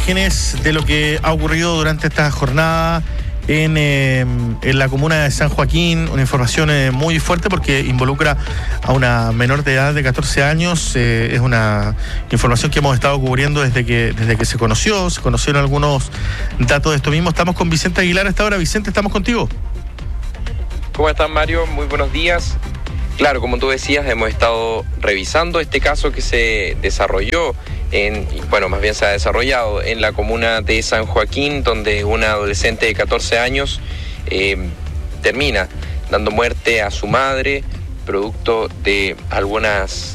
imágenes de lo que ha ocurrido durante esta jornada en la comuna de San Joaquín. Una información muy fuerte porque involucra a una menor de edad de 14 años. Es una información que hemos estado cubriendo desde que se conocieron algunos datos de esto mismo. Estamos con Vicente Aguilar a esta hora. Vicente, estamos contigo. ¿Cómo estás, Mario? Muy buenos días. Claro, como tú decías, hemos estado revisando este caso que se desarrolló más bien se ha desarrollado en la comuna de San Joaquín, donde una adolescente de 14 años termina dando muerte a su madre, producto de algunas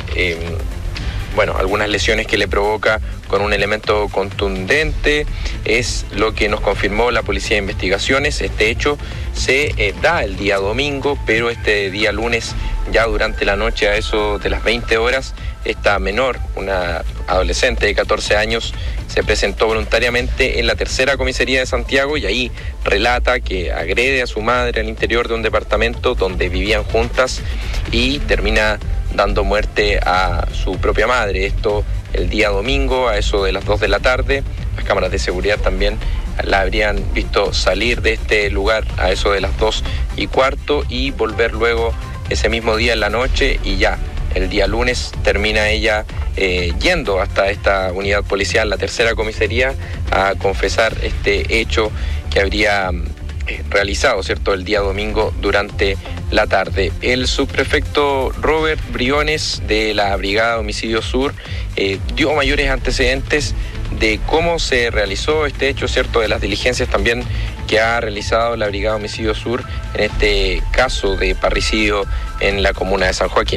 lesiones que le provoca con un elemento contundente. Es lo que nos confirmó la Policía de Investigaciones. Este hecho se da el día domingo, pero este día lunes, ya durante la noche, a eso de las 20 horas, esta menor, una adolescente de 14 años, se presentó voluntariamente en la tercera comisaría de Santiago y ahí relata que agrede a su madre al interior de un departamento donde vivían juntas y termina dando muerte a su propia madre. Esto el día domingo, a eso de las 2 de la tarde. Las cámaras de seguridad también la habrían visto salir de este lugar a eso de las 2:15 y volver luego ese mismo día en la noche, y ya el día lunes termina ella yendo hasta esta unidad policial, la tercera comisaría, a confesar este hecho que habría realizado, ¿cierto?, el día domingo durante la tarde. El subprefecto Robert Briones de la Brigada de Homicidio Sur dio mayores antecedentes de cómo se realizó este hecho, ¿cierto?, de las diligencias también que ha realizado la Brigada de Homicidio Sur en este caso de parricidio en la comuna de San Joaquín.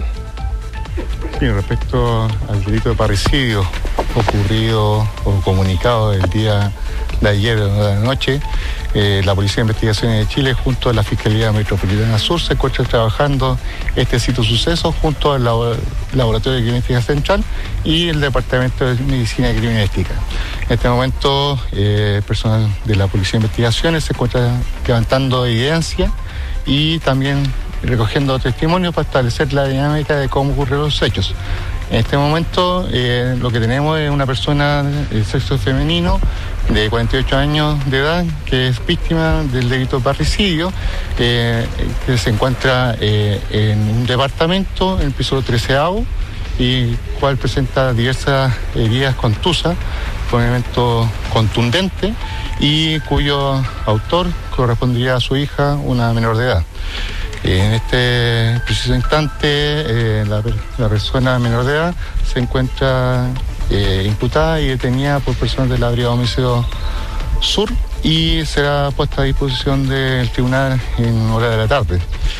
Sí, respecto al delito de parricidio ocurrido o comunicado el día de ayer de la noche, la Policía de Investigaciones de Chile junto a la Fiscalía Metropolitana Sur se encuentra trabajando este sitio suceso junto al Laboratorio de Criminalística Central y el Departamento de Medicina Criminalística. En este momento, personal de la Policía de Investigaciones se encuentra levantando evidencia y también recogiendo testimonios para establecer la dinámica de cómo ocurrieron los hechos. En este momento lo que tenemos es una persona de sexo femenino de 48 años de edad que es víctima del delito de parricidio, que se encuentra en un departamento en el piso 13º y cual presenta diversas heridas contusas por un elemento contundente y cuyo autor correspondería a su hija, una menor de edad. En este preciso instante, la persona menor de edad se encuentra imputada y detenida por personas de la Brigada de Homicidio Sur y será puesta a disposición del tribunal en hora de la tarde.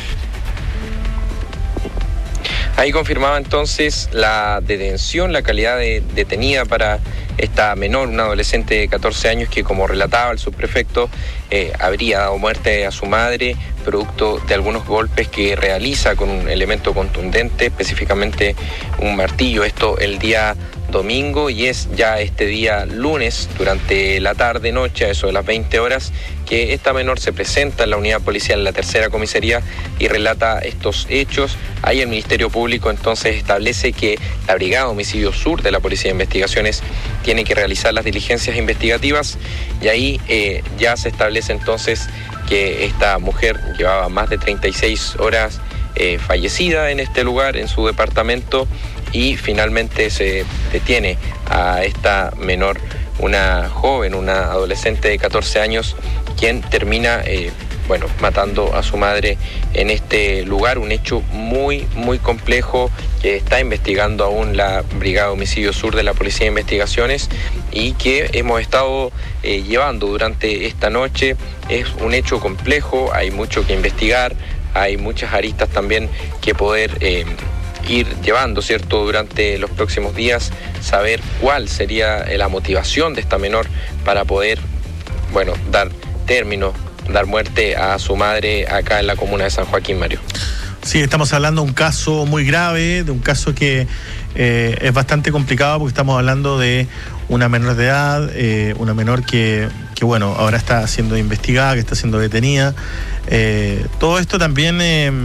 Ahí confirmaba entonces la detención, la calidad de detenida para esta menor, una adolescente de 14 años que, como relataba el subprefecto, habría dado muerte a su madre producto de algunos golpes que realiza con un elemento contundente, específicamente un martillo. Esto el día domingo, y es ya este día lunes durante la tarde-noche, a eso de las 20 horas, que esta menor se presenta en la unidad policial en la tercera comisaría y relata estos hechos. Ahí el Ministerio Público entonces establece que la Brigada de Homicidio Sur de la Policía de Investigaciones tiene que realizar las diligencias investigativas, y ahí ya se establece entonces que esta mujer llevaba más de 36 horas fallecida en este lugar, en su departamento, y finalmente se detiene a esta menor, una joven, una adolescente de 14 años, quien termina matando a su madre en este lugar. Un hecho muy, muy complejo que está investigando aún la Brigada de Homicidio Sur de la Policía de Investigaciones y que hemos estado llevando durante esta noche. Es un hecho complejo, hay mucho que investigar, hay muchas aristas también que poder ir llevando, ¿cierto?, durante los próximos días, saber cuál sería la motivación de esta menor para poder, dar término, dar muerte a su madre acá en la comuna de San Joaquín, Mario. Sí, estamos hablando de un caso muy grave, de un caso que es bastante complicado porque estamos hablando de una menor de edad, una menor que ahora está siendo investigada, que está siendo detenida. Todo esto también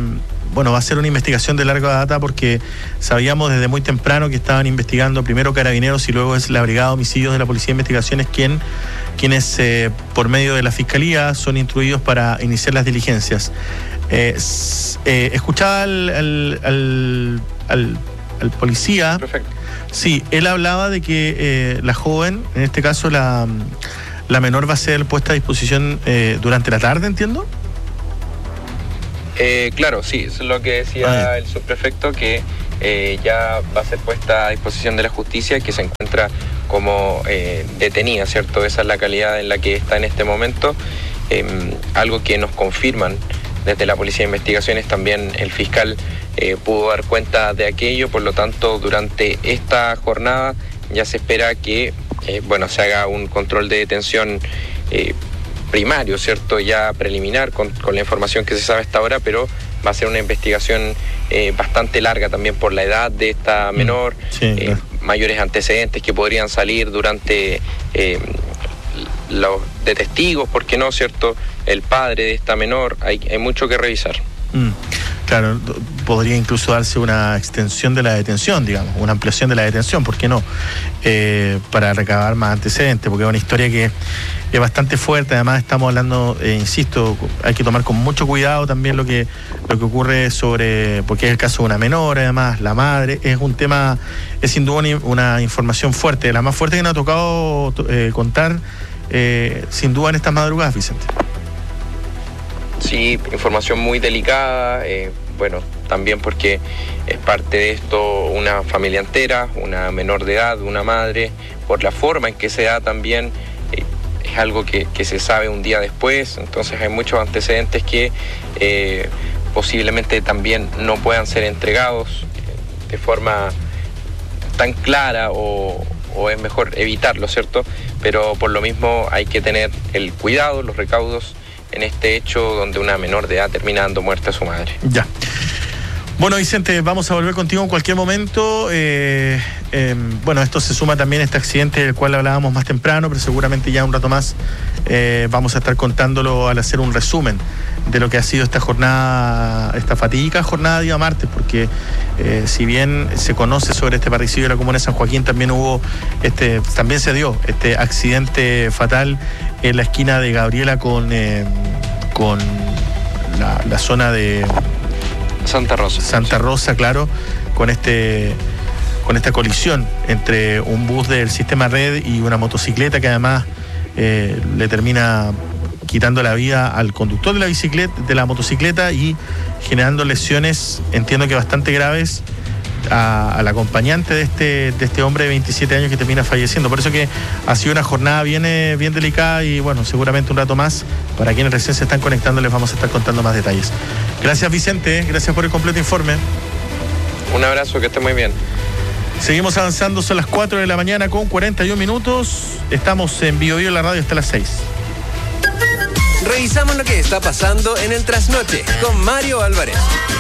va a ser una investigación de larga data porque sabíamos desde muy temprano que estaban investigando primero Carabineros y luego es la Brigada de Homicidios de la Policía de Investigaciones quienes por medio de la Fiscalía son instruidos para iniciar las diligencias. Escuchaba al policía. Perfecto. Sí, él hablaba de que la joven, en este caso la menor, va a ser puesta a disposición durante la tarde, ¿entiendo? Claro, sí, eso es lo que decía el subprefecto, que ya va a ser puesta a disposición de la justicia, que se encuentra como detenida, ¿cierto? Esa es la calidad en la que está en este momento. Algo que nos confirman desde la Policía de Investigaciones, también el fiscal pudo dar cuenta de aquello, por lo tanto, durante esta jornada ya se espera que se haga un control de detención primario, ¿cierto? Ya preliminar con la información que se sabe hasta ahora, pero va a ser una investigación bastante larga también por la edad de esta menor, mayores antecedentes que podrían salir durante los de testigos, ¿por qué no, cierto? El padre de esta menor, hay mucho que revisar. Claro, podría incluso darse una extensión de la detención, digamos, una ampliación de la detención, ¿por qué no? Para recabar más antecedentes, porque es una historia que es bastante fuerte. Además estamos hablando, insisto, hay que tomar con mucho cuidado también lo que ocurre porque es el caso de una menor, además la madre, es un tema, es sin duda una información fuerte, la más fuerte que nos ha tocado contar sin duda en estas madrugadas, Vicente. Sí, información muy delicada, también porque es parte de esto una familia entera, una menor de edad, una madre, por la forma en que se da también, es algo que se sabe un día después, entonces hay muchos antecedentes que posiblemente también no puedan ser entregados de forma tan clara o es mejor evitarlo, ¿cierto? Pero por lo mismo hay que tener el cuidado, los recaudos en este hecho donde una menor de edad termina dando muerte a su madre. Ya. Bueno, Vicente, vamos a volver contigo en cualquier momento. Esto se suma también a este accidente del cual hablábamos más temprano, pero seguramente ya un rato más vamos a estar contándolo al hacer un resumen de lo que ha sido esta jornada, esta fatídica jornada día martes, porque si bien se conoce sobre este parricidio de la comuna de San Joaquín, también se dio este accidente fatal en la esquina de Gabriela con la zona de Santa Rosa, claro, con esta colisión entre un bus del sistema Red y una motocicleta que además le termina quitando la vida al conductor de la motocicleta y generando lesiones, entiendo que bastante graves, al acompañante de este hombre de 27 años que termina falleciendo. Por eso que ha sido una jornada bien delicada y seguramente un rato más, para quienes recién se están conectando, les vamos a estar contando más detalles. Gracias, Vicente, gracias por el completo informe. Un abrazo, que esté muy bien. Seguimos avanzando, son las 4 de la mañana con 41 minutos. Estamos en Bio Bio en la radio hasta las 6. Revisamos lo que está pasando en el trasnoche con Mario Álvarez.